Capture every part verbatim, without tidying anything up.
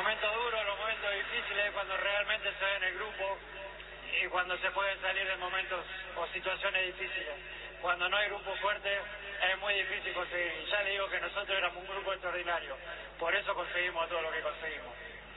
momentos duros, los momentos difíciles es cuando realmente se ve en el grupo y cuando se puede salir de momentos o situaciones difíciles. Cuando no hay grupo fuerte es muy difícil conseguir. Y ya le digo que nosotros éramos un grupo extraordinario, por eso conseguimos todo lo que conseguimos.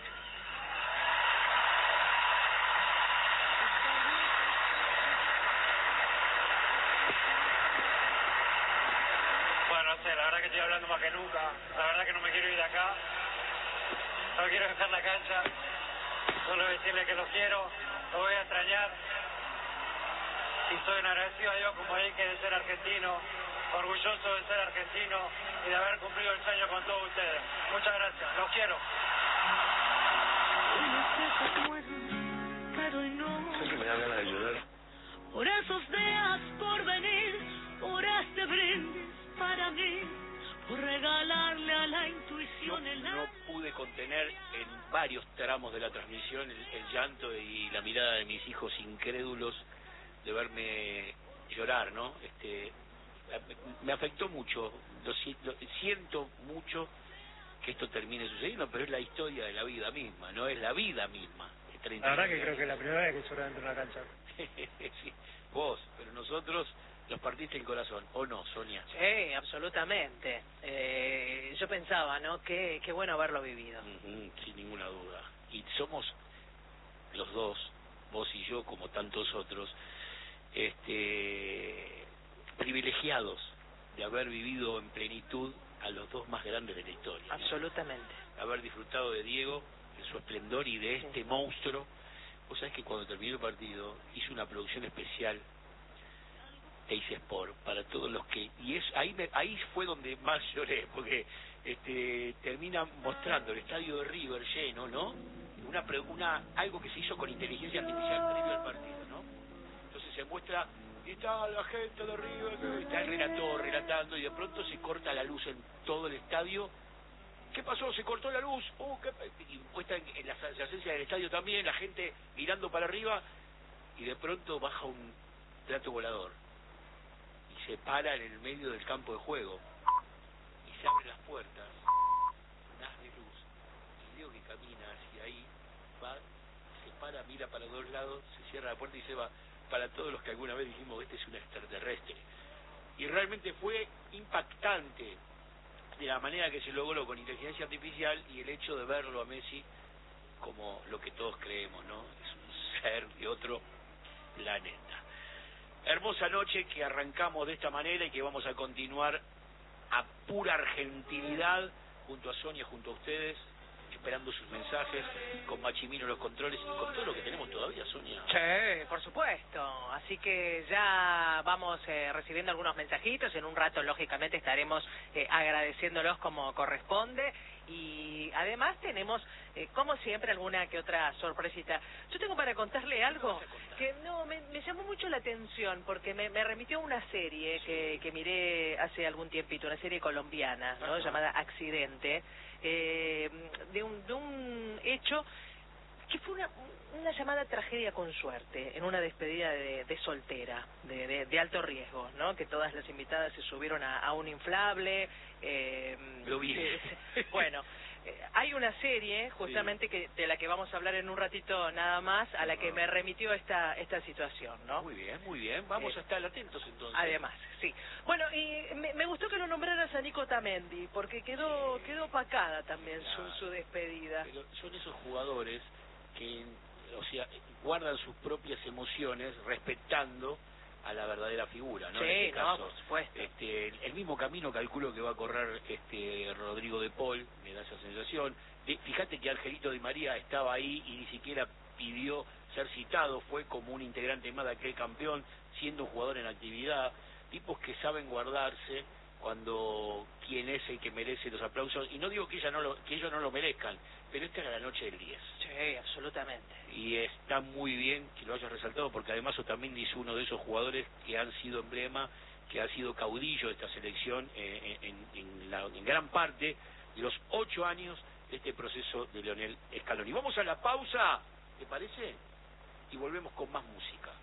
Bueno, no sé, la verdad que estoy hablando más que nunca, la verdad que no me quiero ir de acá, no quiero dejar la cancha, solo decirle que los quiero, los voy a extrañar y soy un agradecido a Dios, como dije, de ser argentino, orgulloso de ser argentino y de haber cumplido el sueño con todos ustedes. Muchas gracias, los quiero. Sé que me da ganas de llorar. Por esos días por venir, por este brindis para mí, por regalarle a la intuición no, el no pude contener en varios tramos de la transmisión el, el llanto y la mirada de mis hijos incrédulos de verme llorar, ¿no? Este, me afectó mucho, lo, lo siento mucho que esto termine sucediendo, pero es la historia de la vida misma, no es la vida misma. La verdad que creo que es la primera vez que lloro dentro de una cancha. Sí, vos, pero nosotros nos partiste el corazón, ¿o no, Sonia? Sí, absolutamente. Eh, yo pensaba, ¿no? Qué, qué bueno haberlo vivido. Uh-huh, sin ninguna duda. Y somos los dos, vos y yo, como tantos otros, este, privilegiados de haber vivido en plenitud a los dos más grandes de la historia. Absolutamente. Haber disfrutado de Diego, de su esplendor y de este sí. monstruo. Vos sabés que cuando terminó el partido hice una producción especial Teis Sport para todos los que, y es ahí me, ahí fue donde más lloré, porque este termina mostrando el estadio de River lleno, ¿no? Una una algo que se hizo con inteligencia artificial previo al partido, ¿no? Entonces se muestra y está la gente de River, está el relator relatando y de pronto se corta la luz en todo el estadio. ¿Qué pasó? ¿Se cortó la luz? Oh, ¿qué? Y muestra en, en la adyacencia del estadio también, la gente mirando para arriba y de pronto baja un plato volador y se para en el medio del campo de juego y se abren las puertas, un haz de luz, y Diego que camina hacia ahí, va, se para, mira para dos lados, se cierra la puerta y se va. Para todos los que alguna vez dijimos este es un extraterrestre, y realmente fue impactante de la manera que se logró con inteligencia artificial y el hecho de verlo a Messi como lo que todos creemos, ¿no? Es un ser de otro planeta. Hermosa noche que arrancamos de esta manera y que vamos a continuar a pura argentinidad junto a Sonia, junto a ustedes, esperando sus mensajes, con Machimino los controles y con todo lo que tenemos todavía, Sonia. Sí, por supuesto. Así que ya vamos eh, recibiendo algunos mensajitos. En un rato, lógicamente, estaremos eh, agradeciéndolos como corresponde. Y además tenemos, eh, como siempre, alguna que otra sorpresita. Yo tengo para contarle algo que no me, me llamó mucho la atención, porque me, me remitió a una serie sí. que, que miré hace algún tiempito, una serie colombiana, ¿no? Llamada Accidente, eh, de, un, de un hecho que fue una, una llamada tragedia con suerte, en una despedida de, de soltera, de, de, de alto riesgo, ¿no? Que todas las invitadas se subieron a, a un inflable. Eh, Lo vi. Eh, bueno, eh, hay una serie justamente sí. que de la que vamos a hablar en un ratito nada más, a la que me remitió esta esta situación, ¿no? Muy bien, muy bien. Vamos eh, a estar atentos entonces. Además, sí. Bueno, y me, me gustó que lo nombraras a Nico Tamendi, porque quedó sí. quedó opacada también claro. su, su despedida. Pero son esos jugadores que, o sea, guardan sus propias emociones respetando a la verdadera figura, ¿no? Sí, en este no, caso, por supuesto. Este, el, el mismo camino calculo que va a correr este Rodrigo de Paul, me da esa sensación. De, fíjate que Angelito Di María estaba ahí y ni siquiera pidió ser citado, fue como un integrante más de aquel campeón, siendo un jugador en actividad, tipos que saben guardarse cuando quien es el que merece los aplausos, y no digo que ella no lo, que ellos no lo merezcan, pero esta era la noche del diez. Sí, absolutamente. Y está muy bien que lo hayas resaltado, porque además Otamendi es uno de esos jugadores que han sido emblema, que ha sido caudillo de esta selección eh, en, en, la, en gran parte de los ocho años de este proceso de Lionel Scaloni. Vamos a la pausa, ¿te parece? Y volvemos con más música.